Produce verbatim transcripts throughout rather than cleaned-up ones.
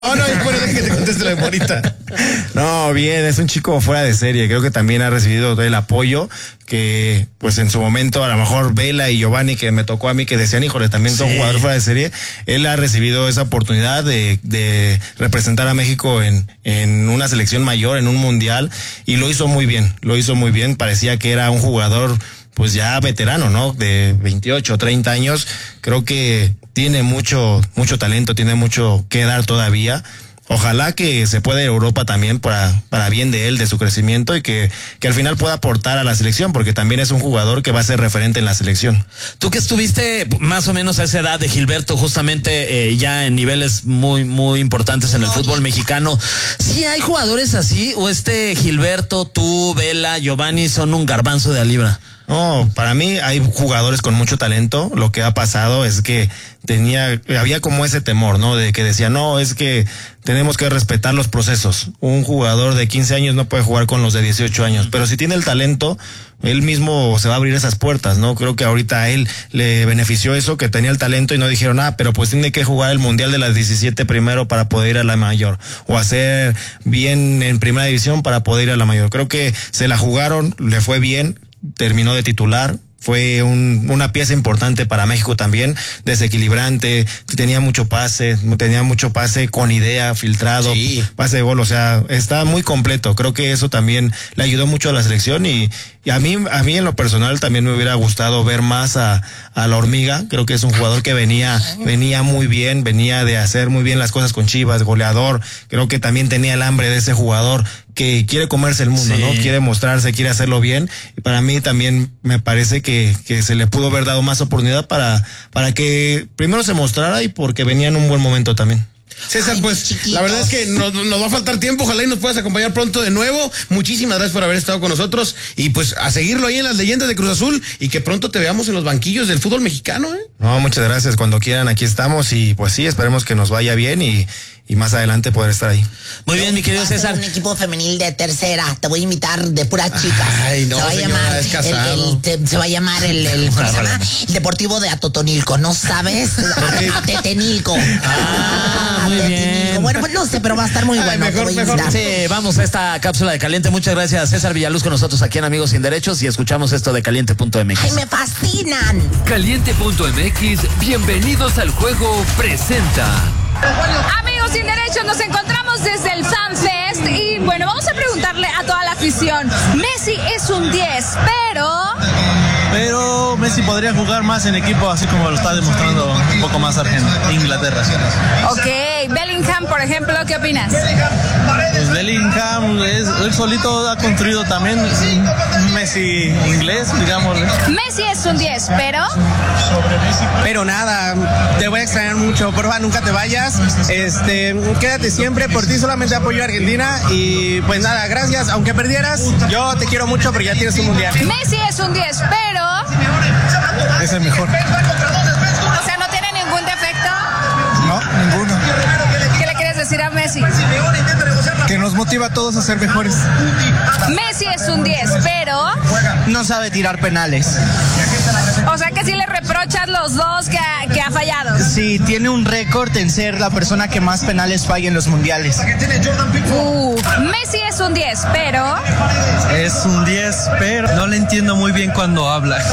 Oh, no, bueno, déjame que te conteste la bonita. No, bien, es un chico fuera de serie. Creo que también ha recibido el apoyo que, pues en su momento, a lo mejor Vela y Giovanni, que me tocó a mí, que decían, híjole, también son sí. jugadores fuera de serie. Él ha recibido esa oportunidad de, de representar a México en, en una selección mayor, en un mundial, y lo hizo muy bien, lo hizo muy bien. Parecía que era un jugador, pues ya veterano, ¿no? De veintiocho, treinta años. Creo que tiene mucho, mucho talento, tiene mucho que dar todavía. Ojalá que se pueda ir a Europa también para, para bien de él, de su crecimiento, y que, que al final pueda aportar a la selección, porque también es un jugador que va a ser referente en la selección. Tú que estuviste más o menos a esa edad de Gilberto, justamente eh, ya en niveles muy, muy importantes en el fútbol mexicano, ¿sí hay jugadores así? ¿O este Gilberto, tú, Vela, Giovanni son un garbanzo de a libra? No, para mí hay jugadores con mucho talento. Lo que ha pasado es que tenía, había como ese temor, ¿no? De que decía, no, es que tenemos que respetar los procesos. Un jugador de quince años no puede jugar con los de dieciocho años, pero si tiene el talento, él mismo se va a abrir esas puertas, ¿no? Creo que ahorita a él le benefició eso, que tenía el talento y no dijeron, ah, pero pues tiene que jugar el Mundial de las diecisiete primero para poder ir a la mayor, o hacer bien en primera división para poder ir a la mayor. Creo que se la jugaron, le fue bien, terminó de titular, fue un, una pieza importante para México también, desequilibrante, tenía mucho pase, tenía mucho pase con idea, filtrado, sí. pase de gol, o sea, está muy completo. Creo que eso también le ayudó mucho a la selección, y, y a mí, a mí en lo personal también me hubiera gustado ver más a, a la Hormiga. Creo que es un jugador que venía, venía muy bien, venía de hacer muy bien las cosas con Chivas, goleador. Creo que también tenía el hambre de ese jugador que quiere comerse el mundo, sí. ¿no? Quiere mostrarse, quiere hacerlo bien. Y para mí también me parece que, que se le pudo haber dado más oportunidad para, para que primero se mostrara, y porque venía en un buen momento también. César, ay, pues chiquitos. La verdad es que nos, nos va a faltar tiempo. Ojalá y nos puedas acompañar pronto de nuevo. Muchísimas gracias por haber estado con nosotros, y pues a seguirlo ahí en las leyendas de Cruz Azul, y que pronto te veamos en los banquillos del fútbol mexicano, ¿eh? No, muchas gracias. Cuando quieran, aquí estamos, y pues sí, esperemos que nos vaya bien y y más adelante poder estar ahí. Muy bien, mi querido César. Un equipo femenil de tercera, te voy a invitar de puras chicas. Ay, no, se va a señora, llamar es casado. el, el, te, se va a llamar el, el, ¿cómo se llama? El Deportivo de Atotonilco, ¿no sabes? Tetenilco. Ah, muy bien. Bueno, pues no sé, pero va a estar muy bueno. Ay, mejor, mejor. Sí, vamos a esta cápsula de Caliente. Muchas gracias, César Villaluz, con nosotros aquí en Amigos Sin Derechos, y escuchamos esto de Caliente punto M X. ¡Ay, me fascinan! Caliente punto M X, bienvenidos al juego, presenta. Amigos Sin Derechos, nos encontramos desde el FanFest, y bueno, vamos a preguntarle a toda la afición. Messi es un diez, pero... Pero Messi podría jugar más en equipo, así como lo está demostrando un poco más Argentina, Inglaterra. Ok, Bellingham, por ejemplo, ¿qué opinas? Pues Bellingham, es, él solito ha construido también un Messi inglés, digamos. Messi es un diez, pero... Pero nada, te voy a extrañar mucho, porfa, nunca te vayas. Este, quédate siempre, por ti solamente apoyo a Argentina, y pues nada, gracias, aunque perdieras, yo te quiero mucho, pero ya tienes un mundial. Messi es un diez, pero... Es el mejor. O sea, ¿no tiene ningún defecto? No, ninguno. ¿Qué le quieres decir a Messi? Que nos motiva a todos a ser mejores. Messi es un diez, pero... No sabe tirar penales. O sea que sí le reprochas los dos que ha, que ha fallado. Sí, tiene un récord en ser la persona que más penales falla en los mundiales. Uh, Messi es un diez, pero... Es un diez, pero no le entiendo muy bien cuando habla.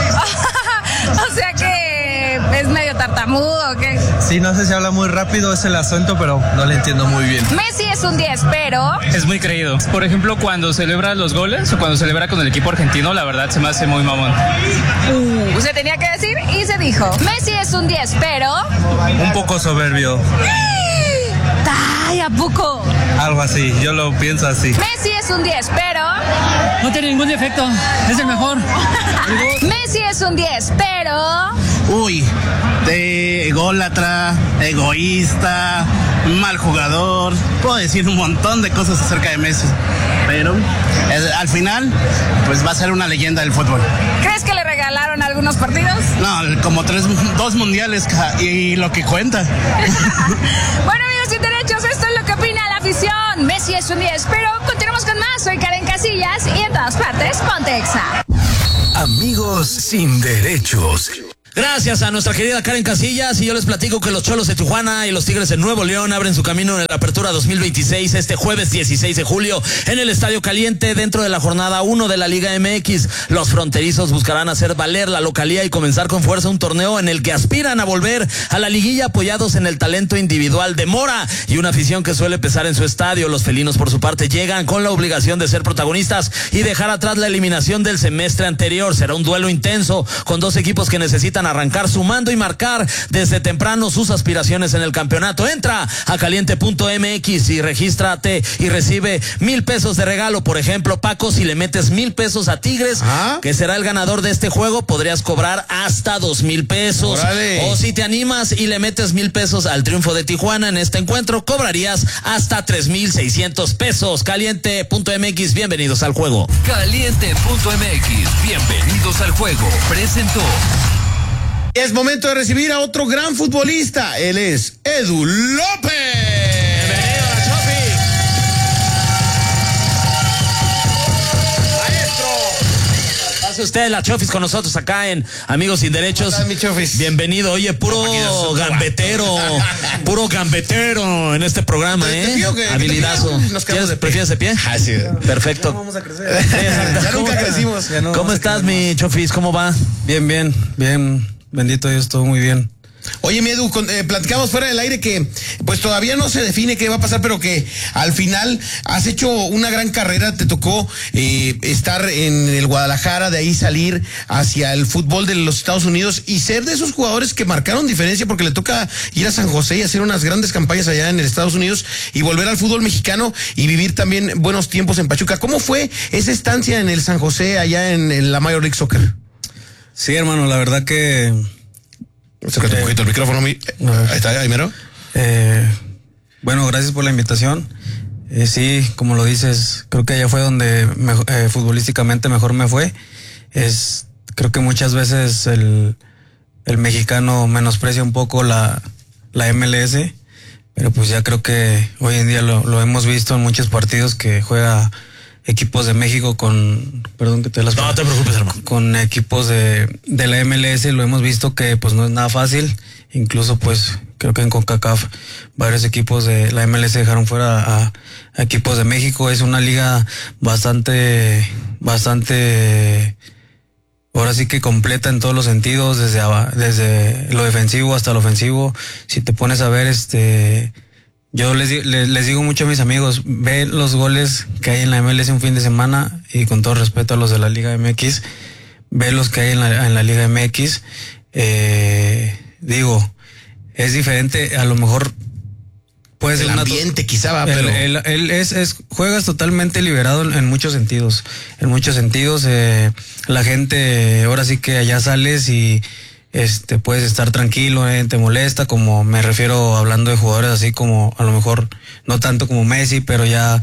O sea que es medio tartamudo, ¿o qué? Sí, no sé si habla muy rápido, es el acento, pero no le entiendo muy bien. Messi es un diez, pero... Es muy creído. Por ejemplo, cuando celebra los goles o cuando celebra con el equipo argentino, la verdad se me hace muy mamón. Uh, se tenía que decir y se dijo. Messi es un diez, pero... Un poco soberbio. ¡Ay, a poco! Algo así, yo lo pienso así. Messi es un diez, pero... No tiene ningún defecto, es el mejor. Messi es un diez, pero... Uy, de ególatra, egoísta, mal jugador. Puedo decir un montón de cosas acerca de Messi, pero eh, al final, pues va a ser una leyenda del fútbol. ¿Crees que le regalaron algunos partidos? No, como tres, dos mundiales y lo que cuenta. Bueno, amigos Sin Derechos, esto es lo que opina la afición. Messi es un diez, pero continuamos con más. Soy Karen Casillas, y en todas partes, ponte Exa. Amigos Sin Derechos. Gracias a nuestra querida Karen Casillas, y yo les platico que los Cholos de Tijuana y los Tigres de Nuevo León abren su camino en la apertura dos mil veintiséis este jueves dieciséis de julio en el Estadio Caliente dentro de la jornada uno de la Liga M X. Los fronterizos buscarán hacer valer la localía y comenzar con fuerza un torneo en el que aspiran a volver a la liguilla apoyados en el talento individual de Mora y una afición que suele pesar en su estadio. Los felinos por su parte llegan con la obligación de ser protagonistas y dejar atrás la eliminación del semestre anterior. Será un duelo intenso con dos equipos que necesitan arrancar sumando y marcar desde temprano sus aspiraciones en el campeonato. Entra a caliente punto m x y regístrate y recibe mil pesos de regalo. Por ejemplo, Paco, si le metes mil pesos a Tigres, ¿ah? que será el ganador de este juego, podrías cobrar hasta dos mil pesos. ¡Órale! O si te animas y le metes mil pesos al triunfo de Tijuana en este encuentro, cobrarías hasta tres mil seiscientos pesos. caliente punto m x, bienvenidos al juego. caliente punto m x, bienvenidos al juego. Presentó. Es momento de recibir a otro gran futbolista. Él es Edu López. Bienvenido a la Chofi. Maestro. Pase usted la Chofis con nosotros acá en Amigos Sin Derechos. Hola, mi Chofis. Bienvenido. Oye, puro gambetero. Puro gambetero en este programa, ¿eh? Habilidazo. ¿Prefieres de pie? Ah, sí. Perfecto. Vamos a crecer. Ya nunca crecimos. Ya no ¿Cómo estás, mi Chofis? ¿Cómo va? Bien, bien, bien. Bendito Dios, todo muy bien. Oye, mi Edu, con, eh, platicamos fuera del aire que pues todavía no se define qué va a pasar, pero que al final has hecho una gran carrera. Te tocó eh, estar en el Guadalajara, de ahí salir hacia el fútbol de los Estados Unidos y ser de esos jugadores que marcaron diferencia, porque le toca ir a San José y hacer unas grandes campañas allá en Estados Unidos y volver al fútbol mexicano y vivir también buenos tiempos en Pachuca. ¿Cómo fue esa estancia en el San José allá en, en la Major League Soccer? Sí, hermano, la verdad que... Acércate un poquito el micrófono. Mi... Ahí está, ahí mero. Eh, bueno, gracias por la invitación. Eh, sí, como lo dices, creo que allá fue donde me, eh, futbolísticamente mejor me fue. Es, creo que muchas veces el, el mexicano menosprecia un poco la, la M L S, pero pues ya creo que hoy en día lo, lo hemos visto en muchos partidos que juega equipos de México con, perdón que te las... No te preocupes, hermano. Con equipos de, de la M L S, lo hemos visto que pues no es nada fácil. Incluso pues creo que en CONCACAF varios equipos de la M L S dejaron fuera a, a equipos de México. Es una liga bastante, bastante, ahora sí que completa en todos los sentidos, desde, desde lo defensivo hasta lo ofensivo. Si te pones a ver, este... Yo les, les, les digo mucho a mis amigos, ve los goles que hay en la M L S un fin de semana, y con todo respeto a los de la Liga M X, ve los que hay en la, en la Liga M X. Eh, digo, es diferente, a lo mejor puede ser el ambiente una, quizá va, pero él, él es, es juegas totalmente liberado en, en muchos sentidos, en muchos sentidos. Eh, la gente, ahora sí que allá sales y este puedes estar tranquilo, eh, te molesta, como me refiero hablando de jugadores así como a lo mejor no tanto como Messi, pero ya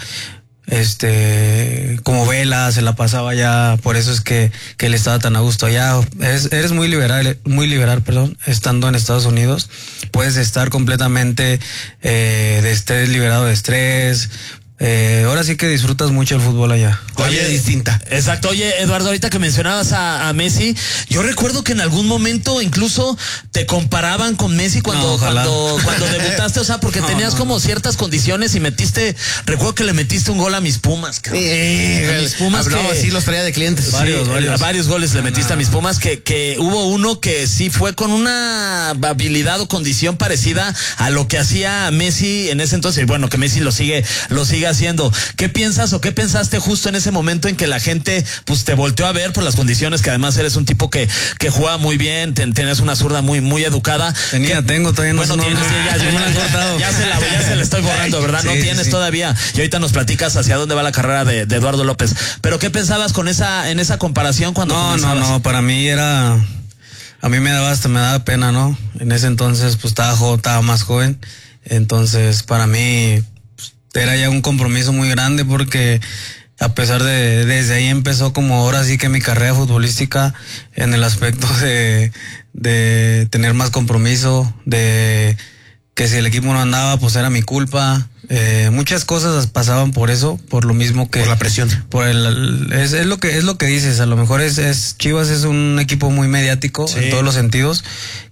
este como Vela se la pasaba ya, por eso es que, que él estaba tan a gusto allá. Eres, eres muy liberal, muy liberal, perdón, estando en Estados Unidos. Puedes estar completamente eh, de estrés, liberado de estrés. Eh, ahora sí que disfrutas mucho el fútbol allá. Oye, distinta. Exacto. Oye, Eduardo, ahorita que mencionabas a, a Messi, yo recuerdo que en algún momento incluso te comparaban con Messi cuando, no, cuando, cuando debutaste, o sea, porque no, tenías no, como no. ciertas condiciones y metiste, recuerdo que le metiste un gol a mis Pumas. Sí, a mis Pumas. No, sí los traía de clientes. Varios, sí, varios. varios goles le metiste no. a mis Pumas, que, que hubo uno que sí fue con una habilidad o condición parecida a lo que hacía Messi en ese entonces. Y bueno, que Messi lo sigue, lo sigue haciendo. ¿Qué piensas o qué pensaste justo en ese momento en que la gente pues te volteó a ver por las condiciones, que además eres un tipo que, que juega muy bien, ten, tenías una zurda muy, muy educada? Tenía, que, tengo, todavía no, bueno, no, tienes, no, ya, ya, ya, ya, se la, ya se la estoy borrando, ¿verdad? Sí, no tienes sí. todavía. Y ahorita nos platicas hacia dónde va la carrera de, de Eduardo López. Pero ¿qué pensabas con esa, en esa comparación cuando No, comenzabas? no, no, para mí era, a mí me daba hasta, me daba pena, ¿no? En ese entonces pues estaba, estaba más joven, entonces para mí era ya un compromiso muy grande, porque a pesar de, desde ahí empezó como ahora sí que mi carrera futbolística, en el aspecto de, de tener más compromiso, de, que si el equipo no andaba, pues era mi culpa. Eh, muchas cosas pasaban por eso, por lo mismo que por la presión. Por el, es, es lo que es lo que dices. A lo mejor es, es Chivas es un equipo muy mediático, sí, en todos los sentidos,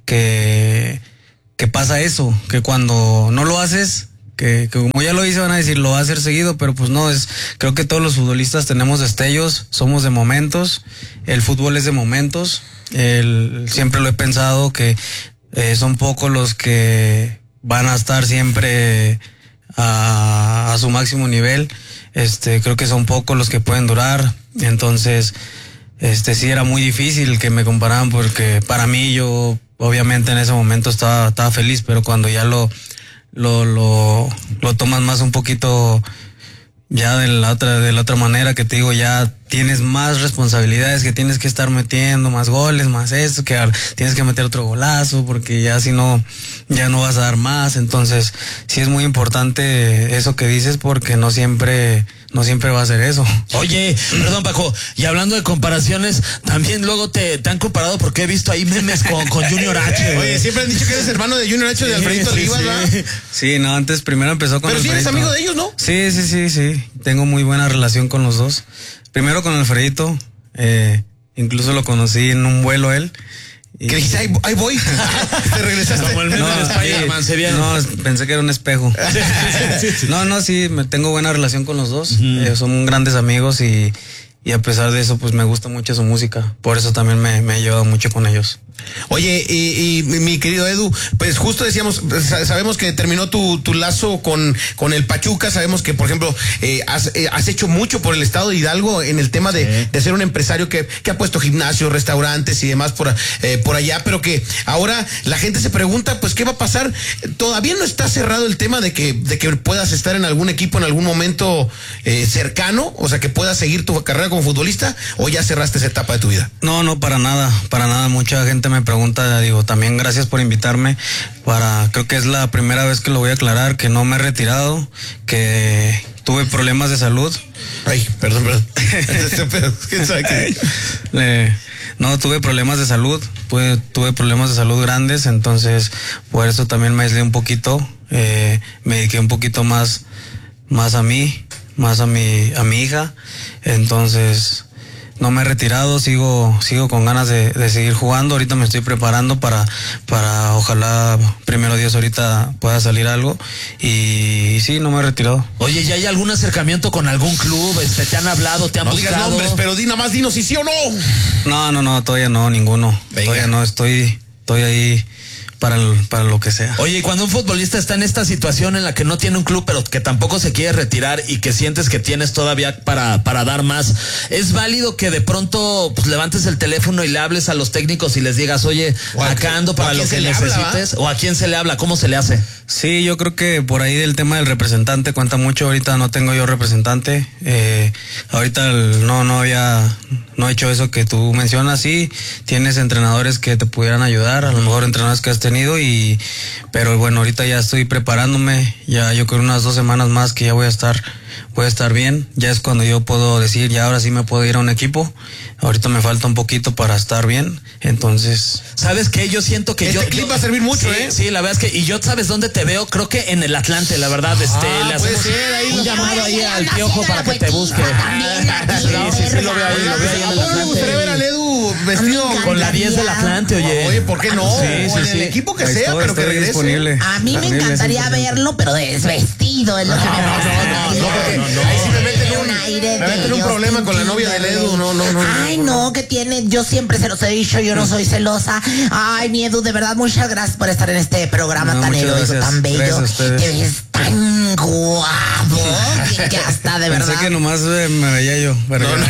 que que pasa eso, que cuando no lo haces, que, que como ya lo hice, van a decir lo va a hacer seguido, pero pues no, es, creo que todos los futbolistas tenemos destellos, somos de momentos, el fútbol es de momentos, el, siempre lo he pensado que eh, son pocos los que van a estar siempre a, a su máximo nivel, este, creo que son pocos los que pueden durar, entonces, este, sí era muy difícil que me compararan porque para mí yo, obviamente en ese momento estaba, estaba feliz, pero cuando ya lo, lo, lo, lo tomas más un poquito ya de la otra, de la otra manera, que te digo, ya tienes más responsabilidades, que tienes que estar metiendo más goles, más esto, que tienes que meter otro golazo, porque ya si no, ya no vas a dar más. Entonces, sí es muy importante eso que dices, porque no siempre, no siempre va a ser eso. Oye, perdón, Paco, y hablando de comparaciones, también luego te, te han comparado, porque he visto ahí memes con, con Junior H. Oye, siempre han dicho que eres hermano de Junior H, de Alfredito sí, Rivas, sí. ¿verdad? Sí, no, antes primero empezó con Pero Alfredito. sí eres amigo de ellos, ¿no? Sí, sí, sí, sí. Tengo muy buena relación con los dos. Primero con Alfredito, eh, incluso lo conocí en un vuelo él. Y... ¿Qué dijiste? Ahí, ahí voy. Te regresaste. Como el meme no, de Spider-Man, se viene. No, pensé que era un espejo. No, no, sí, me tengo buena relación con los dos. Uh-huh. eh, son grandes amigos y, y a pesar de eso, pues me gusta mucho su música. Por eso también me, me he llevado mucho con ellos. Oye, y, y mi querido Edu, pues justo decíamos, sabemos que terminó tu, tu lazo con, con el Pachuca, sabemos que, por ejemplo, eh, has, eh, has hecho mucho por el estado de Hidalgo en el tema de, sí. de ser un empresario que, que ha puesto gimnasios, restaurantes y demás por, eh, por allá, pero que ahora la gente se pregunta, pues, ¿qué va a pasar? Todavía no está cerrado el tema de que, de que puedas estar en algún equipo en algún momento eh, cercano, o sea, que puedas seguir tu carrera como futbolista, o ya cerraste esa etapa de tu vida. No, no, para nada, para nada, mucha gente me pregunta, digo, también gracias por invitarme para, creo que es la primera vez que lo voy a aclarar, que no me he retirado, que tuve problemas de salud. Ay, perdón, perdón. ¿Quién sabe qué? eh, no, tuve problemas de salud, tuve, tuve problemas de salud grandes, entonces por eso también me aislé un poquito, eh, me dediqué un poquito más, más a mí, más a mi, a mi hija, entonces... No me he retirado, sigo sigo con ganas de, de seguir jugando. Ahorita me estoy preparando para, para ojalá, primero Dios, ahorita pueda salir algo. Y, y sí, no me he retirado. Oye, ¿ya hay algún acercamiento con algún club? Este, ¿te han hablado, te han no buscado? No digas nombres, pero di nada más, dinos si sí o no. No, no, no, todavía no, ninguno. Venga. Todavía no, estoy, estoy ahí... Para, el, para lo que sea. Oye, y cuando un futbolista está en esta situación en la que no tiene un club, pero que tampoco se quiere retirar y que sientes que tienes todavía para, para dar más, ¿es válido que de pronto pues, levantes el teléfono y le hables a los técnicos y les digas, oye, acá ando para lo que necesites? ¿O a quién se le habla? ¿Cómo se le hace? Sí, yo creo que por ahí del tema del representante cuenta mucho. Ahorita no tengo yo representante. Eh, ahorita el, no, no había, no he hecho eso que tú mencionas. Sí, tienes entrenadores que te pudieran ayudar, a lo mejor entrenadores que has tenido. Y pero bueno, ahorita ya estoy preparándome, ya yo creo unas dos semanas más que ya voy a estar voy a estar bien, ya es cuando yo puedo decir, ya ahora sí me puedo ir a un equipo. Ahorita me falta un poquito para estar bien, entonces... ¿Sabes qué? Yo siento que este yo... Este clip va a servir mucho, sí, ¿eh? Sí, la verdad es que... Y yo, ¿sabes dónde te veo? Creo que en el Atlante, la verdad. Ah, este, le hacemos ser, ahí un lo... llamado ahí al Piojo para que te busque. Sí, sí, sí, lo veo ahí, lo veo ahí en el Atlante. Me gustaría ver al Edu vestido... Con la diez del Atlante, oye. Oye, ¿por qué no? Sí, sí, en sí. el equipo que Ahí sea, estoy, pero que estoy regrese. disponible. A mí me encantaría verlo, pero desvestido. Es lo que me No, no, porque ahí sí me meten un, aire me meten de un problema con la novia del Edu. No, no, no. Ay, no, que tiene, yo siempre se los he dicho, yo no soy celosa. Ay, mi Edu, de verdad, muchas gracias por estar en este programa No, tan muchas heroico, gracias. tan bello. Gracias a ustedes. Te ves tan guapo, que, que hasta de verdad. Pensé que nomás eh, me veía yo. Pero No, no.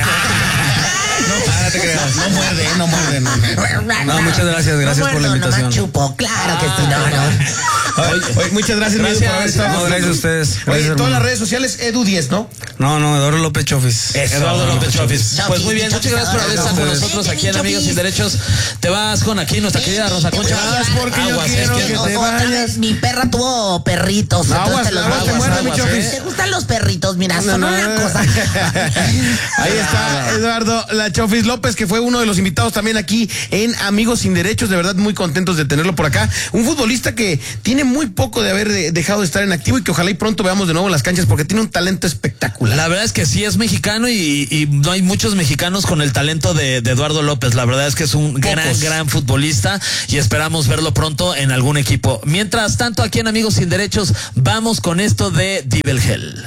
Ah, te creas. No muerde, no muerde. No, No, muchas gracias, gracias no por la muerdo, invitación. nomás chupo, claro que sí, no, no. Oye, oye, muchas gracias, Edu, por haber estado No, con gracias a nosotros. ustedes. Oye, Gracias, en todas hermano. las redes sociales, Edu diez, ¿no? No, no, Eduardo López Chofis. Eduardo López Chofis. Pues muy bien, muchas gracias por haber estado con Chofis. nosotros aquí en Amigos Sin Derechos. Te vas con aquí nuestra querida Rosa Concha. Vas porque yo Aguas, quiero es que que te Otra vayas. vez, mi perra tuvo perritos. No, entonces aguas, te los aguas, voy te a muerde, mi aguas, Chofis. ¿eh? ¿Te gustan los perritos? Mira, son No, no, una no. cosa. Ahí está Eduardo La Chofis López, que fue uno de los invitados también aquí en Amigos Sin Derechos. De verdad, muy contentos de tenerlo por acá. Un futbolista que tiene muy poco de haber de- dejado de estar en activo y que ojalá y pronto veamos de nuevo en las canchas porque tiene un talento espectacular. La verdad es que sí es mexicano y, y no hay muchos mexicanos con el talento de, de Eduardo López. La verdad es que es un gran, gran futbolista y esperamos verlo pronto en algún equipo. Mientras tanto, aquí en Amigos Sin Derechos, vamos con esto de Dibelgel.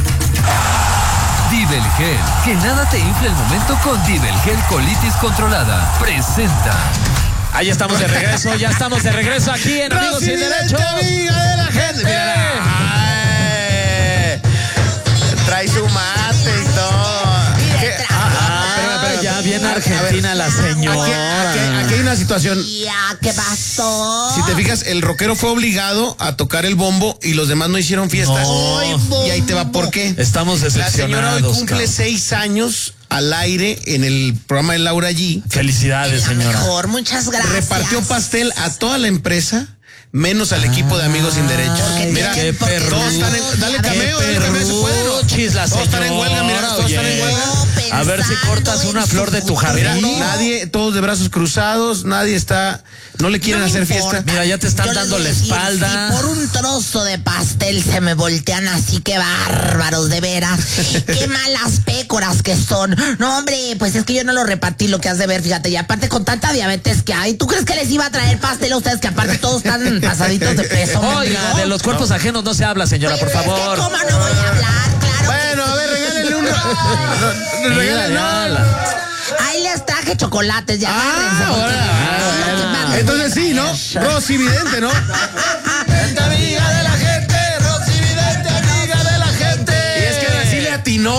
Dibelgel, que nada te infle el momento con Dibelgel Colitis Controlada. Presenta. Ahí estamos de regreso, ya estamos de regreso aquí en Amigos Sin Derechos. Amiga de la gente. Mírala. Ay, trae su mate y todo. ¿Qué? Ah, ah, espérame, espérame. Ya viene A ver, Argentina la Aquí, señora. aquí- aquí hay una situación. Ya, ¿qué pasó? Si te fijas, el rockero fue obligado a tocar el bombo y los demás no hicieron fiesta. No. Y ahí te va por qué. Estamos La señora decepcionados. hoy cumple cabrón. seis años al aire en el programa de Laura G. Felicidades, La señora. mejor, muchas gracias. Repartió pastel a toda la empresa, menos al equipo de Amigos Sin Derechos. Ay, Mira, qué perruchis. todos están en, dale Qué cameo, dale cameo, se puede, ¿no? perruchis la Todos están en huelga, mira, señora, todos están en oye. huelga. A ver si cortas una flor de tu Mira, jardín. nadie, todos de brazos cruzados, nadie está, no le quieren No me hacer importa. fiesta. Mira, ya te están Yo les dando voy la a decir, espalda. Si por un trozo de pastel se me voltean así, que bárbaros, de veras. Qué malas pécoras que son. No, hombre, pues es que yo no lo repartí, lo que has de ver, fíjate. Y aparte con tanta diabetes que hay, ¿tú crees que les iba a traer pastel a ustedes que aparte todos están pasaditos de peso? Oiga, mendigo? de los cuerpos ajenos no se habla, señora, por Pues, es que favor. ¿cómo no voy a hablar? Claro. Bueno, a ver, regálenle uno. Mira, Regálenle, ya, no. la- Ahí les traje chocolates, ya Ah, agárrense, porque- ahora, Sí, ahora. ¿qué más les voy a Entonces sí, ¿no? traer? Rosy Vidente, ¿no? Gente amiga de la gente, Rosy Vidente, amiga de la gente. Y es que así le atinó.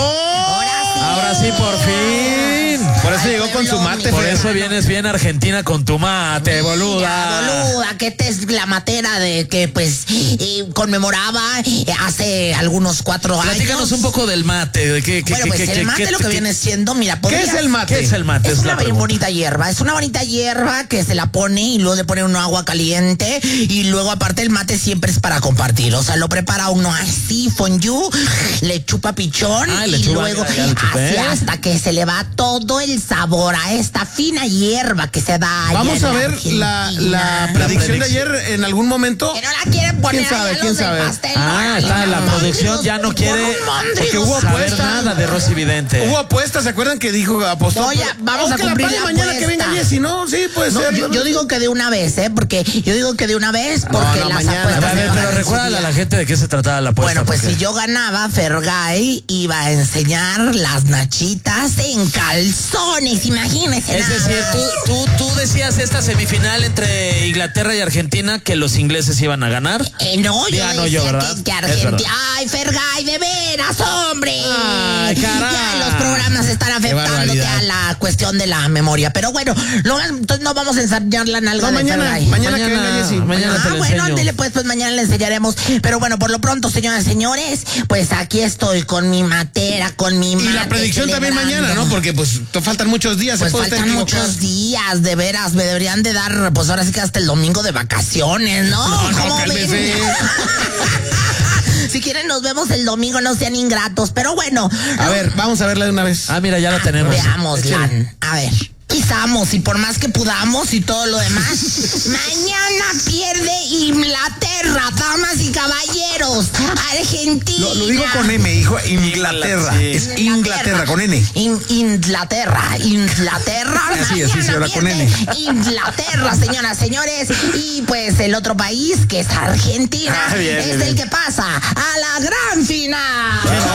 Ahora sí, por fin. Por eso llegó con su mate. Por Fer. eso vienes bien Argentina con tu mate, Mira, boluda. boluda, que esta es la matera de que pues eh, conmemoraba eh, hace algunos cuatro años. Platícanos un poco del mate. De qué, qué, Bueno, qué, pues qué, el mate qué- lo que qué- viene siendo, mira, ¿Qué podrías- es el mate? ¿Qué es el mate? Es Es una la bien pregunta. bonita hierba, es una bonita hierba que se la pone y luego le pone un agua caliente y luego aparte el mate siempre es para compartir, o sea, lo prepara uno así, fondue, le chupa pichón Ay, le y chupa, luego ya, ya le chupé. así hasta que se le va todo el sabor a esta fina hierba que se da allá Vamos en a ver la, la Argentina. predicción de ayer en algún momento. Que no la quieren poner ¿Quién sabe? allá ¿Quién los del sabe? pastel, Ah, no, está, ay, la no, producción ya no por quiere un mondrigo porque hubo sabe. saber apuesta. nada de Rosy Vidente. Hubo apuestas, ¿se acuerdan que dijo apostó? No, ya, vamos Oh, a que la cumplir pague la mañana que apuesta. venga Jessy, ¿no? Sí, puede No, ser. yo, yo digo que de una vez, ¿eh? Porque yo digo que de una vez, porque no, las mañana. apuestas A ver, se van pero a recuérdale a la subir. gente de qué se trataba la apuesta. Bueno, pues porque- si yo ganaba, Fergay iba a enseñar las nachitas en calzones, imagínense. Es nada decir, más. tú, tú, tú decías esta semifinal entre Inglaterra y Argentina que los ingleses iban a ganar. Eh, no, yo Ya no, decía yo, ¿verdad? que, que Es Argentina. verdad. Ay, Fergay, de veras, hombre. Ay, caray. Ya los programas están afectándote barbaridad. a la cuestión de la memoria. Pero bueno, no, entonces no vamos a enseñar la nalga No, de mañana, Fergay. mañana, que Mañana- venga Jessy. mañana ah, te lo bueno, enseño. ándele pues, pues mañana le enseñaremos. Pero bueno, por lo pronto, señoras y señores, pues aquí estoy con mi matera, con mi Y mate, la predicción también celebrando. mañana, ¿no? Porque pues te faltan muchos días. Pues se puede faltan estar equivocado. muchos días, de veras, me deberían de dar, pues ahora sí que hasta el domingo de vacaciones, ¿no? No, no, ¿Cómo cálmese. ven? Si quieren nos vemos el domingo, no sean ingratos, pero bueno. A ver, vamos a verla de una vez. Ah, mira, ya la tenemos. Veámosla. A ver. Pisamos y por más que podamos y todo lo demás, mañana pierde Inglaterra, damas y caballeros. Argentina. Lo, lo digo con M, hijo. Inglaterra. Sí. Es Inglaterra con N. In- Inglaterra, Inglaterra. Así es, sí, señora, con pierde N. Inglaterra, señoras, señores. Y pues el otro país, que es Argentina, Ah, bien, es bien, el bien. que pasa a la gran final.